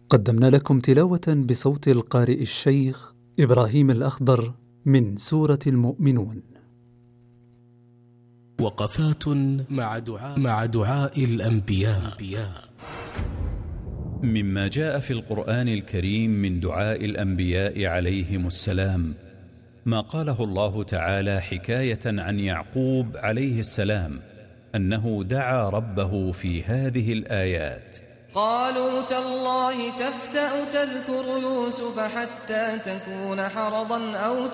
قدمنا لكم تلاوة بصوت القارئ الشيخ إبراهيم الأخضر من سورة المؤمنون. وقفات مع دعاء الأنبياء. مما جاء في القرآن الكريم من دعاء الأنبياء عليهم السلام ما قاله الله تعالى حكاية عن يعقوب عليه السلام أنه دعا ربه في هذه الآيات: قالوا تالله تفتأ تذكر يوسف حتى تكون حرضا أو